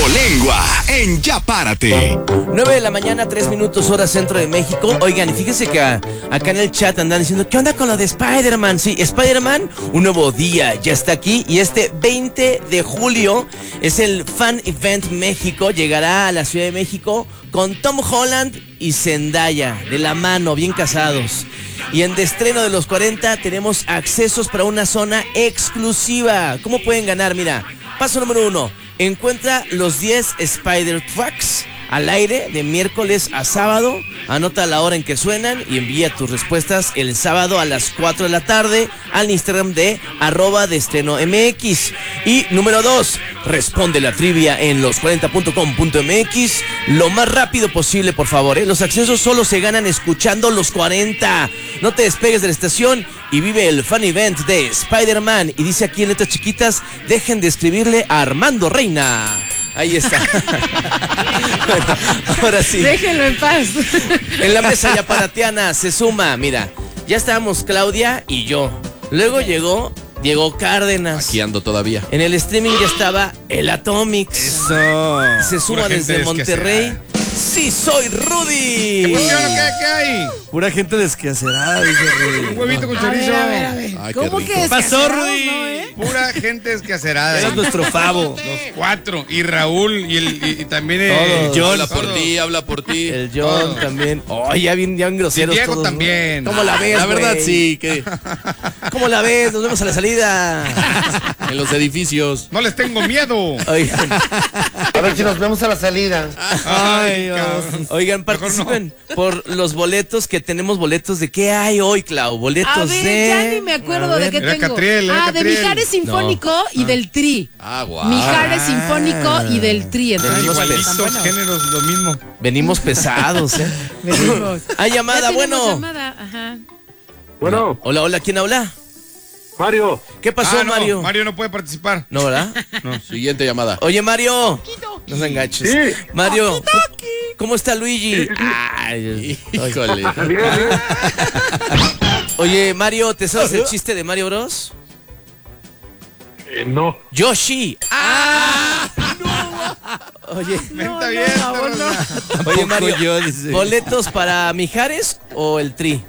Trabolengua en Ya Párate. 9 de la mañana, 3 minutos, hora centro de México. Oigan, y fíjense que acá en el chat andan diciendo, ¿qué onda con lo de Spider-Man? Sí, Spider-Man, un nuevo día, ya está aquí. Y este 20 de julio es el Fan Event México. Llegará a la Ciudad de México con Tom Holland y Zendaya, de la mano, bien casados. Y en Destreno de los 40 tenemos accesos para una zona exclusiva. ¿Cómo pueden ganar? Mira, paso número 1. Encuentra los 10 Spider-Trucks al aire de miércoles a sábado. Anota la hora en que suenan y envía tus respuestas el sábado a las 4 de la tarde al Instagram de @DestrenoMX. Y número 2, responde la trivia en los40.com.mx lo más rápido posible, por favor. Los accesos solo se ganan escuchando los 40. No te despegues de la estación y vive el fan event de Spider-Man. Y dice aquí en letras chiquitas, dejen de escribirle a Armando Reina. Ahí está. Bueno, ahora sí. Déjenlo en paz. En la mesa yaparatiana se suma, mira, ya estábamos Claudia y yo. Luego llegó Diego Cárdenas. Aquí ando todavía. En el streaming ya estaba el Atomics. Eso. Se suma desde Monterrey. ¡Sí, soy Rudy! ¿Qué hay? Pura gente desquacerada, dice Rudy. Un huevito con chorizo. A ver. Ay, ¿Cómo qué que rico. es Pasó, Rudy. Pura gente desquacerada. Eres nuestro favo. Los 4. Y Raúl y también Todos. John. Habla por ti, habla por ti. El John también. Oh, ya bien groseros Y Diego todos, ¿no? también. ¿Cómo la ves, La verdad, güey? sí, que ¿Cómo la ves? Nos vemos a la salida. en los edificios. No les tengo miedo. Oigan, A ver si nos vemos a la salida. Ay, oigan, Mejor participen por los boletos, que tenemos boletos de ¿qué hay hoy, Clau? Boletos A ver, de... ya ni me acuerdo de qué Era tengo. Catriel, era de Catriel. Mijares Sinfónico y del Tri. Ah, guau. Mijares Sinfónico y del Tri. Entonces, igualitos, bueno. géneros, lo mismo. Venimos pesados, ¿eh? Venimos. Hay Ya llamada, tenemos bueno. llamada, ajá. Bueno, Hola, hola, ¿quién habla? Mario, ¿Qué pasó, No, Mario? Mario no puede participar. No, ¿verdad? Siguiente llamada. Oye, Mario. No se enganches. Sí. Mario, ¿cómo está Luigi? Ay, Híjole. bien, bien. oye, Mario, ¿te sabes el chiste de Mario Bros? No. Yoshi. Oye, Está bien. oye, Mario, yo, dice. ¿boletos para Mijares o el Tri?